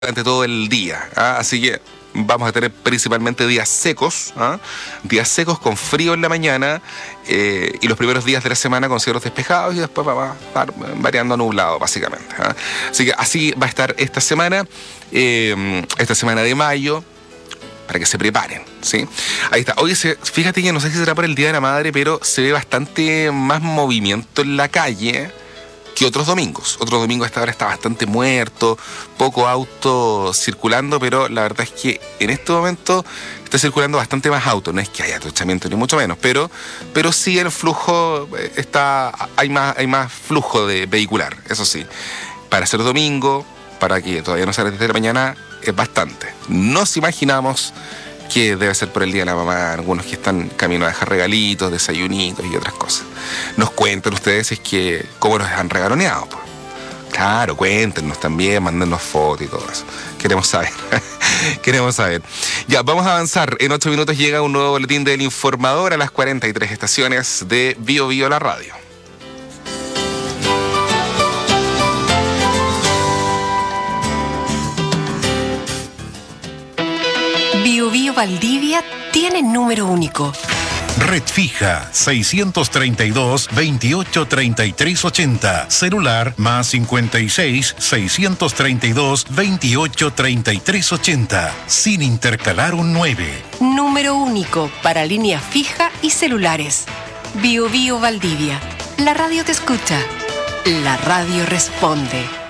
durante todo el día, ¿ah? Así que vamos a tener principalmente días secos, ¿ah? Días secos con frío en la mañana y los primeros días de la semana con cielos despejados y después va a estar variando nublado básicamente, ¿ah? Así que así va a estar esta semana de mayo, para que se preparen, ¿sí? Ahí está. Oye, fíjate que no sé si será por el Día de la Madre, pero se ve bastante más movimiento en la calle que otros domingos. Otros domingos a esta hora está bastante muerto, poco auto circulando, pero la verdad es que en este momento está circulando bastante más auto. No es que haya atochamiento ni mucho menos, pero sí el flujo hay más flujo de vehicular, eso sí. Para ser domingo, para que todavía no sea desde la mañana, es bastante. Nos imaginamos que debe ser por el Día de la Mamá, algunos que están camino a dejar regalitos, desayunitos y otras cosas. Nos cuenten ustedes si es que cómo nos han regaloneado. Pues. Claro, cuéntenos también, mándennos fotos y todo eso. Queremos saber. Queremos saber. Ya, vamos a avanzar. En 8 minutos llega un nuevo boletín del Informador a las 43 estaciones de Bio Bio la radio. Bio Bio Valdivia tiene número único. Red fija 632 28 33 80. Celular más 56 632 28 33 80. Sin intercalar un 9. Número único para línea fija y celulares. Bio Bio Valdivia. La radio te escucha. La radio responde.